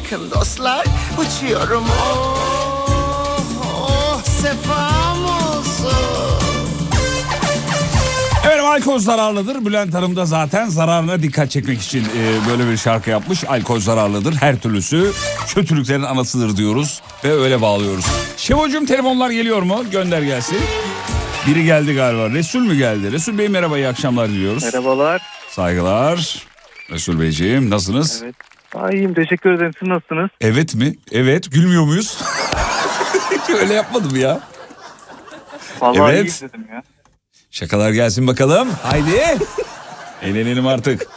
bakın dostlar, uçuyorum. Oh, oh, sefam olsun. Evet, alkol zararlıdır. Bülent Hanım da zaten zararına dikkat çekmek için böyle bir şarkı yapmış. Alkol zararlıdır. Her türlüsü kötülüklerin anasıdır diyoruz ve öyle bağlıyoruz. Şevocuğum, telefonlar geliyor mu? Gönder gelsin. Biri geldi galiba. Resul mü geldi? Resul Bey merhaba, iyi akşamlar diliyoruz. Merhabalar. Saygılar. Resul Beyciğim, nasılsınız? Evet. İyiyim, teşekkür ederim. Siz nasılsınız? Evet mi? Evet. Gülmüyor muyuz? Öyle yapmadım ya. Vallahi Evet. iyiyim dedim ya. Şakalar gelsin bakalım. Haydi. Eğlenelim artık.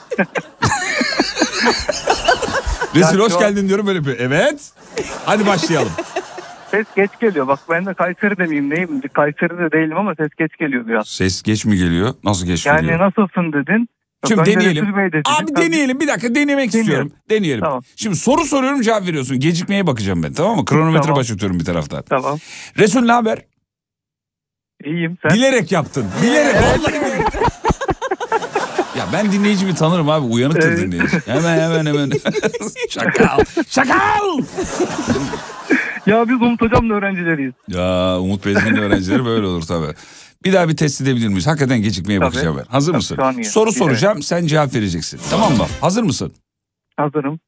Resul hoş geldin diyorum, böyle bir. Evet. Hadi başlayalım. Ses geç geliyor. Bak ben de Kayseri'de miyim neyim? Kayseri'de değilim ama ses geç geliyor biraz. Ses geç mi geliyor? Nasıl geç Yani geliyor? nasılsın dedin. Şimdi Ben de deneyelim. Resul Bey dedim. Abi deneyelim, bir dakika denemek istiyorum. Deneyelim. Tamam. Şimdi soru soruyorum, cevap veriyorsun. Gecikmeye bakacağım ben, tamam mı? Kronometre Tamam. başlatıyorum bir taraftan. Tamam. Resul ne haber? İyiyim, sen? Bilerek yaptın. Bilerek. Vallahi bilerek. Ya ben dinleyicimi tanırım abi. Uyanıktır Evet. dinleyici. Hemen. Şakal. Şakal. Ya biz Umut Hocam'la öğrencileriyiz. Ya Umut Bezgin'in öğrencileri böyle olur tabii. Bir daha bir test edebilir miyiz? Hakikaten gecikmeye Tabii. bakacağım ben. Hazır mısın? şu an iyi. Soru İyi, soracağım, sen cevap vereceksin. Tamam mı? Hazır mısın? Hazırım.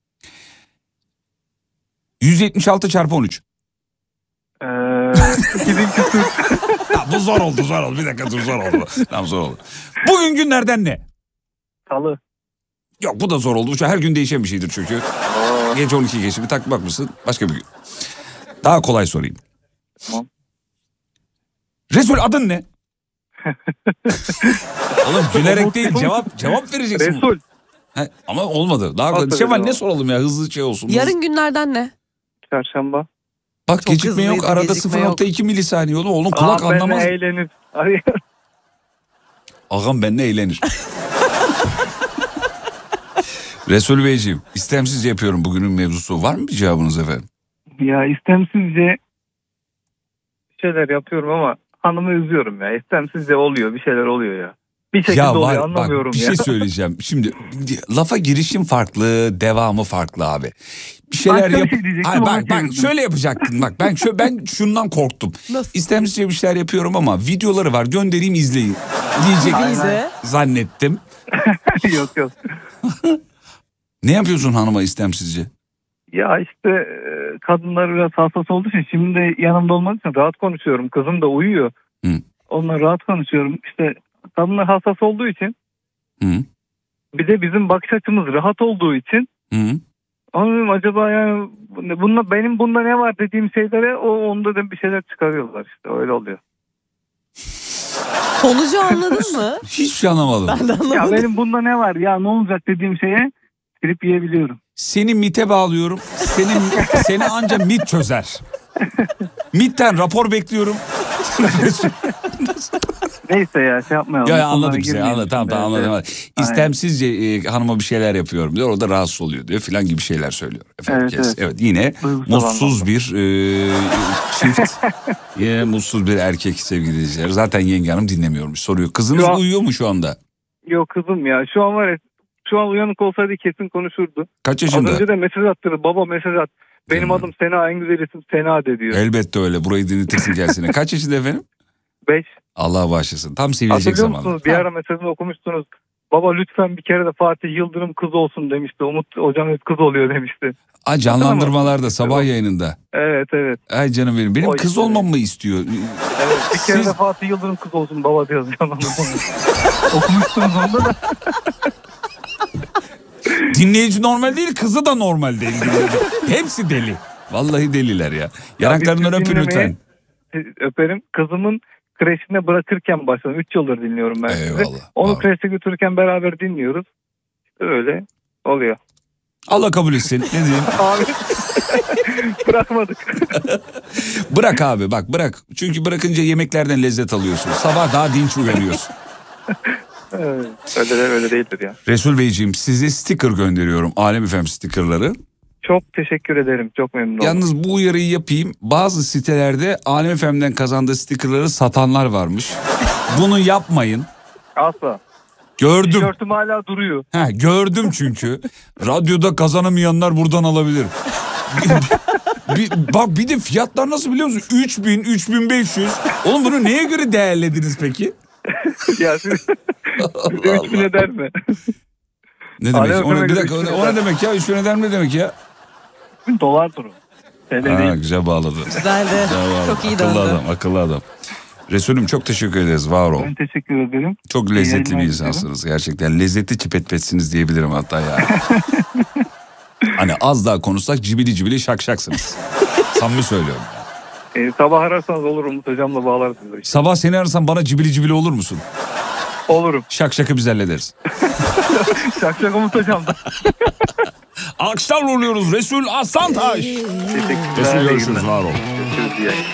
176 çarpı 13. 2000 küsur. Ya bu zor oldu. Bir dakika dur, zor oldu. Tamam, zor oldu. Bugün günlerden ne? Salı. Yok, bu da zor oldu. Şu her gün değişen bir şeydir çünkü. Gece 12 geçti. Bir takmak mısın? Başka bir gün. Daha kolay sorayım. Tamam. Resul adın ne? Oğlum gülerek değil, cevap vereceksin. Resul. Ama olmadı. Daha Nasıl Şevval öyle ne o? soralım ya, hızlı şey olsun. Yarın günlerden ne? Çarşamba. Bak, Çok gecikme yok, hızlıydı, arada gecikme yok. 0.2 milisaniye oğlum. Oğlum kulak anlamaz. Benle eğlenir. Ağam benimle eğlenir. Resul Beyciğim, istemsizce yapıyorum bugünün mevzusu. Var mı bir cevabınız efendim? Ya istemsizce şeyler yapıyorum ama hanımı üzüyorum ya. İstemsizce oluyor, bir şeyler oluyor ya. Bir şekilde oluyor, anlamıyorum bak, bir ya. şey söyleyeceğim. Şimdi lafa girişim farklı, devamı farklı abi. Bir şeyler Başka bir yap. şey diyecektim, Hayır, onu bak çevirdim. şöyle yapacaktın. Bak ben şundan korktum. Nasıl? İstemsizce bir şeyler yapıyorum ama videoları var, göndereyim izleyin diyecek Neydi? zannettim. Yok. Ne yapıyorsun hanıma istemsizce? Ya işte kadınlar biraz hassas olduğu için şimdi de yanımda olmak için rahat konuşuyorum. Kızım da uyuyor. Hı. Onunla rahat konuşuyorum. İşte kadınlar hassas olduğu için Hı. bir de bizim bakış açımız rahat olduğu için Hı. anlıyorum, acaba yani benim bunda ne var dediğim şeylere onda da bir şeyler çıkarıyorlar, işte öyle oluyor. Sonucu anladın mı? Hiçbir şey anlamadım. Ben de Ya anlamadım. benim bunda ne var ya, ne olacak dediğim şeye girip yiyebiliyorum. Seni MİT'e bağlıyorum. Seni anca MİT çözer. MİT'ten rapor bekliyorum. Neyse ya, şey yapmayalım. Ya Konulara anladım seni, girmeyelim. anladım. Tamam Evet, anladım. evet. İstemsizce hanıma bir şeyler yapıyorum diyor. O da rahatsız oluyor diyor filan gibi şeyler söylüyor. Efendim, Evet. evet yine Duygusal mutsuz anlamda. bir çift. Yine mutsuz bir erkek sevgili dinleyiciler. Zaten yenge hanım dinlemiyormuş, soruyor. Kızınız Şu an- uyuyor mu şu anda? Yok kızım ya, şu an var ya, şu an uyanık olsaydı kesin konuşurdu. Kaç Az yaşında? önce de mesaj attı. Baba mesaj at. Benim Canım. adım Sena, en güzel isim Sena de diyor. Elbette öyle. Burayı dinletirsin kendisine. Kaç yaşında efendim? 5. Allah bağışlasın. Tam sevilecek Hatırlıyor zaman. musunuz? Bir ara mesajını okumuştunuz. Baba lütfen bir kere de Fatih Yıldırım kız olsun demişti. Umut hocam hep kız oluyor demişti. Ay, canlandırmalarda, sabah yayınında. Evet. Ay canım benim. Benim O kız işte. olmamı mı istiyor? Evet, bir kere Siz- de Fatih Yıldırım kız olsun baba diyor. Okumuştunuz onda da. Dinleyici normal değil, kızı da normal değil. Hepsi deli. Vallahi deliler ya. Yanaklarından biz öpün dinlemeye- lütfen. Öperim. Kızımın kreşine bırakırken başladım. 3 yıldır dinliyorum ben sizi. Eyvallah. Onu Vallahi. kreşe götürürken beraber dinliyoruz. İşte öyle oluyor. Allah kabul etsin. Ne diyeyim? Abi bırakmadık. Bırak abi, bak bırak. Çünkü bırakınca yemeklerden lezzet alıyorsun. Sabah daha dinç uyanıyorsun. Evet, öyle değildir ya. Resul Beyciğim, size sticker gönderiyorum. Alem FM stickerları. Çok teşekkür ederim. Çok memnun oldum. Yalnız bu uyarıyı yapayım. Bazı sitelerde Alem FM'den kazandığı stickerları satanlar varmış. Bunu yapmayın. Asla. Gördüm. Tişörtüm hala duruyor. Gördüm çünkü. Radyoda kazanamayanlar buradan alabilir. Bak bir de fiyatlar nasıl biliyor musun? 3000, 3500. Oğlum bunu neye göre değerlediniz peki? Ya siz 3000 eder mi? Ne demek? Alo, Bir dakika, o ne demek ya? 3000 eder mi ne demek ya? Dolar durum. Ha, güzel bağladı. Güzeldi. Çok iyi döndü. Akıllı adam. Resulüm çok teşekkür ederiz. Var ol. Ben teşekkür ederim. Çok lezzetli bir insansınız gerçekten. Lezzetli çipetpetsiniz diyebilirim hatta ya. Hani az daha konuşsak cibili cibili şakşaksınız. Samimi söylüyorum. Sabah ararsanız olur, Umut hocamla bağlarsınız. Işte. Sabah seni ararsam bana cibili cibili olur musun? Olurum. Şakşakı biz hallederiz. Şakşak Umut hocam da. Alkışlarla oluyoruz Resul Aslantaş. Teşekkürler. Resul görüşürüz, var ol. Görüşürüz.